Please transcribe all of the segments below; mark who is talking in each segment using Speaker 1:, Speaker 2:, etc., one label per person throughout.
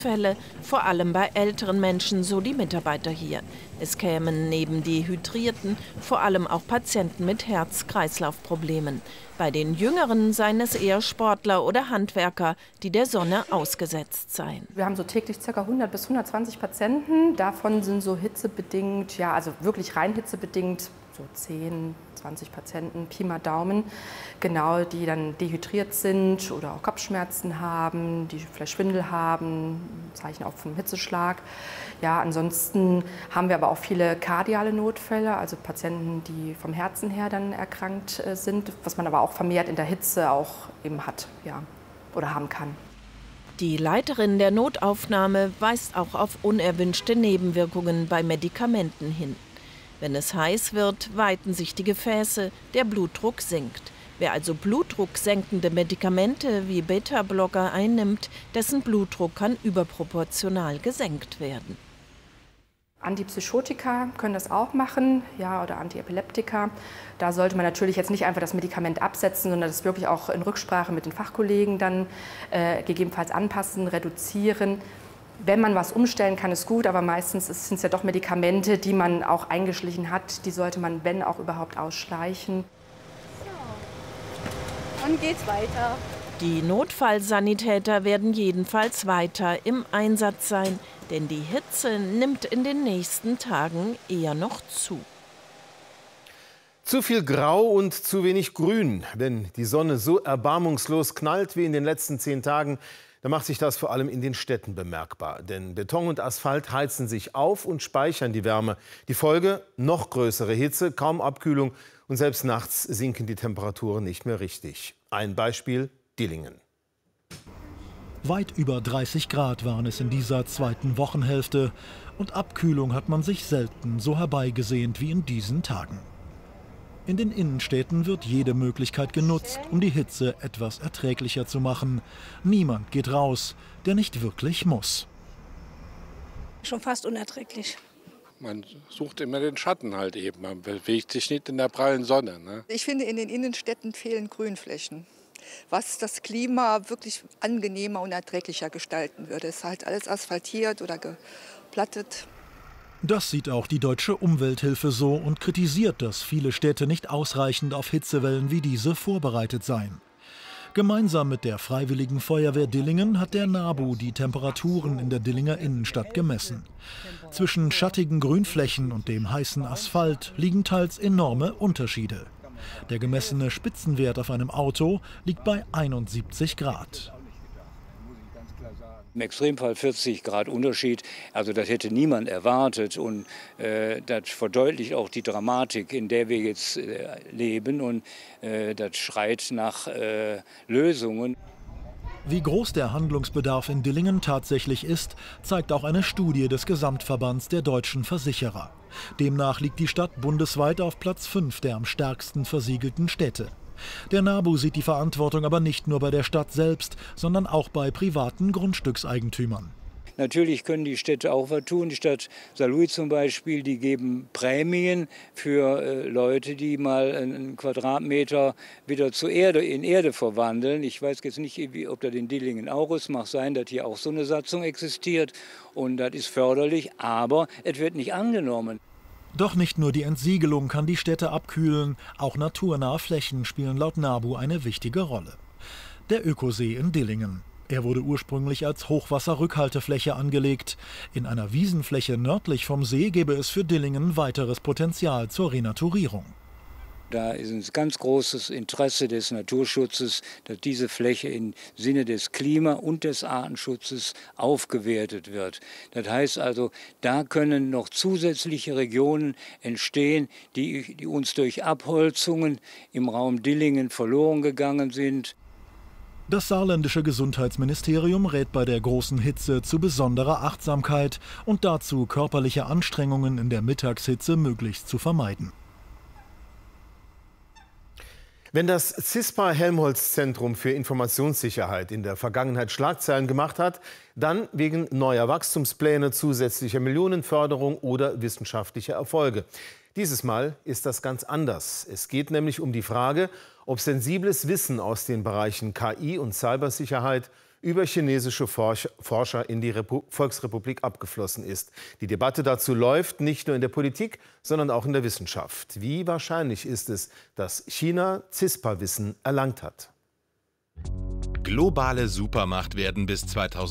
Speaker 1: Fälle, vor allem bei älteren Menschen, so die Mitarbeiter hier. Es kämen neben Dehydrierten vor allem auch Patienten mit Herz-Kreislauf-Problemen. Bei den Jüngeren seien es eher Sportler oder Handwerker, die der Sonne ausgesetzt seien.
Speaker 2: Wir haben so täglich ca. 100 bis 120 Patienten. Davon sind so hitzebedingt, ja, also wirklich rein hitzebedingt, so 10, 20 Patienten, Pi mal Daumen, genau, die dann dehydriert sind oder auch Kopfschmerzen haben, die vielleicht Schwindel haben, Zeichen auch vom Hitzeschlag. Ja, ansonsten haben wir aber auch viele kardiale Notfälle, also Patienten, die vom Herzen her dann erkrankt sind, was man aber auch vermehrt in der Hitze auch eben hat, ja, oder haben kann.
Speaker 1: Die Leiterin der Notaufnahme weist auch auf unerwünschte Nebenwirkungen bei Medikamenten hin. Wenn es heiß wird, weiten sich die Gefäße, der Blutdruck sinkt. Wer also blutdrucksenkende Medikamente wie Beta-Blocker einnimmt, dessen Blutdruck kann überproportional gesenkt werden.
Speaker 2: Antipsychotika können das auch machen, ja, oder Antiepileptika. Da sollte man natürlich jetzt nicht einfach das Medikament absetzen, sondern das wirklich auch in Rücksprache mit den Fachkollegen dann gegebenenfalls anpassen, reduzieren. Wenn man was umstellen kann, ist gut, aber meistens sind es ja doch Medikamente, die man auch eingeschlichen hat. Die sollte man, wenn auch überhaupt, ausschleichen.
Speaker 3: So, und geht's weiter.
Speaker 1: Die Notfallsanitäter werden jedenfalls weiter im Einsatz sein, denn die Hitze nimmt in den nächsten Tagen eher noch zu.
Speaker 4: Zu viel Grau und zu wenig Grün. Wenn die Sonne so erbarmungslos knallt wie in den letzten 10 Tagen, dann macht sich das vor allem in den Städten bemerkbar. Denn Beton und Asphalt heizen sich auf und speichern die Wärme. Die Folge: noch größere Hitze, kaum Abkühlung und selbst nachts sinken die Temperaturen nicht mehr richtig. Ein Beispiel: Dillingen.
Speaker 5: Weit über 30 Grad waren es in dieser zweiten Wochenhälfte. Und Abkühlung hat man sich selten so herbeigesehnt wie in diesen Tagen. In den Innenstädten wird jede Möglichkeit genutzt, um die Hitze etwas erträglicher zu machen. Niemand geht raus, der nicht wirklich muss.
Speaker 3: Schon fast unerträglich.
Speaker 6: Man sucht immer den Schatten halt eben. Man bewegt sich nicht in der prallen Sonne, ne?
Speaker 7: Ich finde, in den Innenstädten fehlen Grünflächen, was das Klima wirklich angenehmer und erträglicher gestalten würde. Es ist halt alles asphaltiert oder geplattet.
Speaker 5: Das sieht auch die Deutsche Umwelthilfe so und kritisiert, dass viele Städte nicht ausreichend auf Hitzewellen wie diese vorbereitet seien. Gemeinsam mit der Freiwilligen Feuerwehr Dillingen hat der NABU die Temperaturen in der Dillinger Innenstadt gemessen. Zwischen schattigen Grünflächen und dem heißen Asphalt liegen teils enorme Unterschiede. Der gemessene Spitzenwert auf einem Auto liegt bei 71 Grad.
Speaker 8: Im Extremfall 40 Grad Unterschied, also das hätte niemand erwartet und das verdeutlicht auch die Dramatik, in der wir jetzt leben und das schreit nach Lösungen.
Speaker 5: Wie groß der Handlungsbedarf in Dillingen tatsächlich ist, zeigt auch eine Studie des Gesamtverbands der deutschen Versicherer. Demnach liegt die Stadt bundesweit auf Platz 5 der am stärksten versiegelten Städte. Der NABU sieht die Verantwortung aber nicht nur bei der Stadt selbst, sondern auch bei privaten Grundstückseigentümern.
Speaker 8: Natürlich können die Städte auch was tun. Die Stadt Saarlouis zum Beispiel, die geben Prämien für Leute, die mal einen Quadratmeter wieder in Erde verwandeln. Ich weiß jetzt nicht, ob das in Dillingen auch ist. Mag sein, dass hier auch so eine Satzung existiert. Und das ist förderlich, aber es wird nicht angenommen.
Speaker 5: Doch nicht nur die Entsiegelung kann die Städte abkühlen, auch naturnahe Flächen spielen laut NABU eine wichtige Rolle. Der Ökosee in Dillingen. Er wurde ursprünglich als Hochwasserrückhaltefläche angelegt. In einer Wiesenfläche nördlich vom See gäbe es für Dillingen weiteres Potenzial zur Renaturierung.
Speaker 8: Da ist ein ganz großes Interesse des Naturschutzes, dass diese Fläche im Sinne des Klima- und des Artenschutzes aufgewertet wird. Das heißt also, da können noch zusätzliche Regionen entstehen, die uns durch Abholzungen im Raum Dillingen verloren gegangen sind.
Speaker 5: Das saarländische Gesundheitsministerium rät bei der großen Hitze zu besonderer Achtsamkeit und dazu, körperliche Anstrengungen in der Mittagshitze möglichst zu vermeiden.
Speaker 4: Wenn das CISPA-Helmholtz-Zentrum für Informationssicherheit in der Vergangenheit Schlagzeilen gemacht hat, dann wegen neuer Wachstumspläne, zusätzlicher Millionenförderung oder wissenschaftlicher Erfolge. Dieses Mal ist das ganz anders. Es geht nämlich um die Frage, ob sensibles Wissen aus den Bereichen KI und Cybersicherheit über chinesische Forscher in die Volksrepublik abgeflossen ist. Die Debatte dazu läuft nicht nur in der Politik, sondern auch in der Wissenschaft. Wie wahrscheinlich ist es, dass China CISPA-Wissen erlangt hat?
Speaker 9: Globale Supermacht werden bis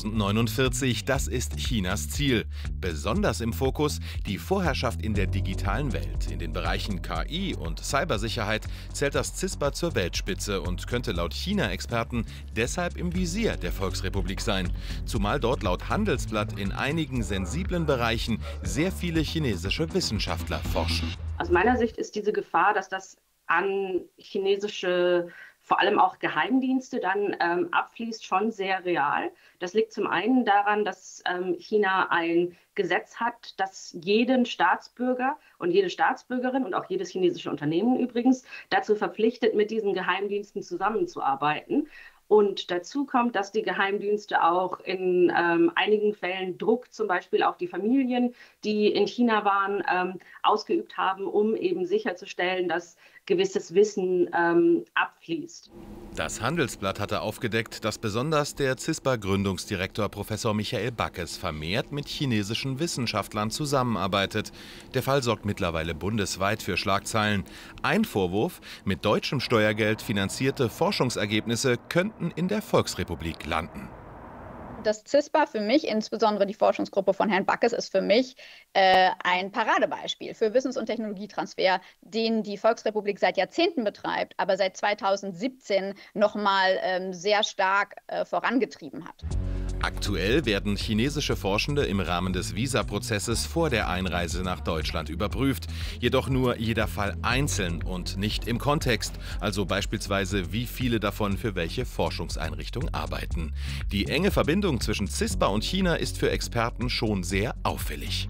Speaker 9: 2049, das ist Chinas Ziel. Besonders im Fokus die Vorherrschaft in der digitalen Welt. In den Bereichen KI und Cybersicherheit zählt das CISPA zur Weltspitze und könnte laut China-Experten deshalb im Visier der Volksrepublik sein. Zumal dort laut Handelsblatt in einigen sensiblen Bereichen sehr viele chinesische Wissenschaftler forschen.
Speaker 10: Aus meiner Sicht ist diese Gefahr, dass das an chinesische vor allem auch Geheimdienste dann abfließt, schon sehr real. Das liegt zum einen daran, dass China ein Gesetz hat, das jeden Staatsbürger und jede Staatsbürgerin und auch jedes chinesische Unternehmen übrigens dazu verpflichtet, mit diesen Geheimdiensten zusammenzuarbeiten. Und dazu kommt, dass die Geheimdienste auch in einigen Fällen Druck zum Beispiel auf die Familien, die in China waren, ausgeübt haben, um eben sicherzustellen, dass gewisses Wissen abfließt.
Speaker 9: Das Handelsblatt hatte aufgedeckt, dass besonders der CISPA-Gründungsdirektor Professor Michael Backes vermehrt mit chinesischen Wissenschaftlern zusammenarbeitet. Der Fall sorgt mittlerweile bundesweit für Schlagzeilen. Ein Vorwurf: mit deutschem Steuergeld finanzierte Forschungsergebnisse könnten in der Volksrepublik landen.
Speaker 11: Das CISPA für mich, insbesondere die Forschungsgruppe von Herrn Backes, ist für mich ein Paradebeispiel für Wissens- und Technologietransfer, den die Volksrepublik seit Jahrzehnten betreibt, aber seit 2017 noch mal sehr stark vorangetrieben hat.
Speaker 9: Aktuell werden chinesische Forschende im Rahmen des Visaprozesses vor der Einreise nach Deutschland überprüft. Jedoch nur jeder Fall einzeln und nicht im Kontext. Also beispielsweise, wie viele davon für welche Forschungseinrichtung arbeiten. Die enge Verbindung zwischen CISPA und China ist für Experten schon sehr auffällig.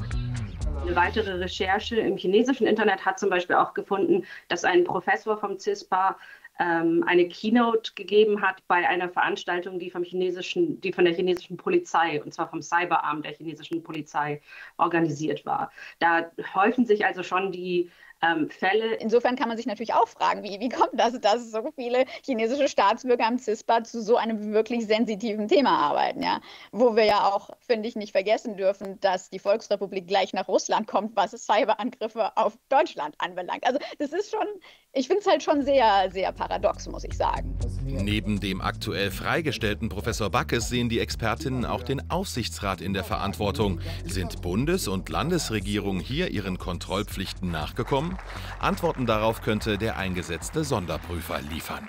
Speaker 10: Eine weitere Recherche im chinesischen Internet hat zum Beispiel auch gefunden, dass ein Professor vom CISPA eine Keynote gegeben hat bei einer Veranstaltung, die von der chinesischen Polizei, und zwar vom Cyberarm der chinesischen Polizei, organisiert war. Da häufen sich also schon die Fälle.
Speaker 11: Insofern kann man sich natürlich auch fragen, wie kommt das, dass so viele chinesische Staatsbürger am CISPA zu so einem wirklich sensitiven Thema arbeiten, ja? Wo wir ja auch, finde ich, nicht vergessen dürfen, dass die Volksrepublik gleich nach Russland kommt, was Cyberangriffe auf Deutschland anbelangt. Also das ist schon, ich finde es halt schon sehr, sehr paradox, muss ich sagen.
Speaker 9: Neben dem aktuell freigestellten Professor Backes sehen die Expertinnen auch den Aufsichtsrat in der Verantwortung. Sind Bundes- und Landesregierungen hier ihren Kontrollpflichten nachgekommen? Antworten darauf könnte der eingesetzte Sonderprüfer liefern.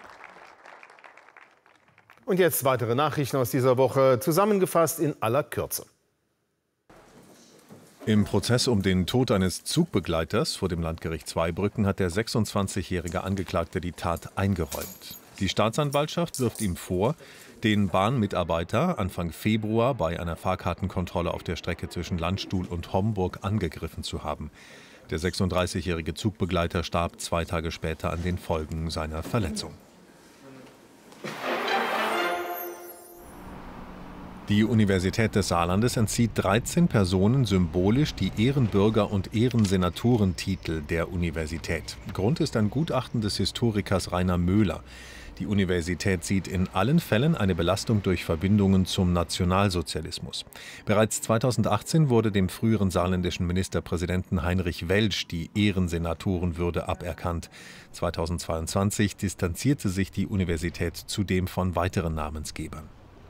Speaker 4: Und jetzt weitere Nachrichten aus dieser Woche, zusammengefasst in aller Kürze.
Speaker 12: Im Prozess um den Tod eines Zugbegleiters vor dem Landgericht Zweibrücken hat der 26-jährige Angeklagte die Tat eingeräumt. Die Staatsanwaltschaft wirft ihm vor, den Bahnmitarbeiter Anfang Februar bei einer Fahrkartenkontrolle auf der Strecke zwischen Landstuhl und Homburg angegriffen zu haben. Der 36-jährige Zugbegleiter starb 2 Tage später an den Folgen seiner Verletzung. Die Universität des Saarlandes entzieht 13 Personen symbolisch die Ehrenbürger- und Ehrensenatorentitel der Universität. Grund ist ein Gutachten des Historikers Rainer Möhler. Die Universität sieht in allen Fällen eine Belastung durch Verbindungen zum Nationalsozialismus. Bereits 2018 wurde dem früheren saarländischen Ministerpräsidenten Heinrich Welsch die Ehrensenatorenwürde aberkannt. 2022 distanzierte sich die Universität zudem von weiteren Namensgebern.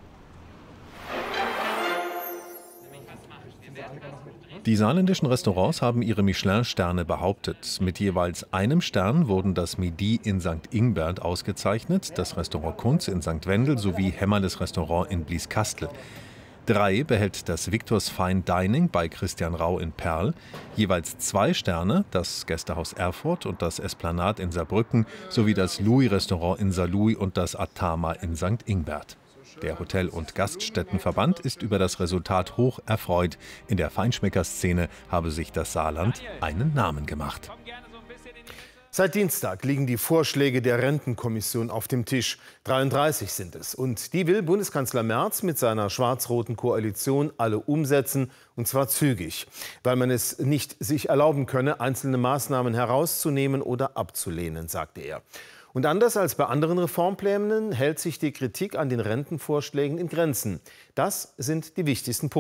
Speaker 12: Die saarländischen Restaurants haben ihre Michelin-Sterne behauptet. Mit jeweils einem Stern wurden das Midi in St. Ingbert ausgezeichnet, das Restaurant Kunz in St. Wendel sowie Hämmerles Restaurant in Blieskastel. 3 behält das Victors Fine Dining bei Christian Rau in Perl. Jeweils 2 Sterne, das Gästehaus Erfurt und das Esplanade in Saarbrücken, sowie das Louis-Restaurant in Saarlouis und das Atama in St. Ingbert. Der Hotel- und Gaststättenverband ist über das Resultat hoch erfreut. In der Feinschmeckerszene habe sich das Saarland einen Namen gemacht.
Speaker 4: Seit Dienstag liegen die Vorschläge der Rentenkommission auf dem Tisch. 33 sind es. Und die will Bundeskanzler Merz mit seiner schwarz-roten Koalition alle umsetzen, und zwar zügig. Weil man es nicht sich erlauben könne, einzelne Maßnahmen herauszunehmen oder abzulehnen, sagte er. Und anders als bei anderen Reformplänen hält sich die Kritik an den Rentenvorschlägen in Grenzen. Das sind die wichtigsten Punkte.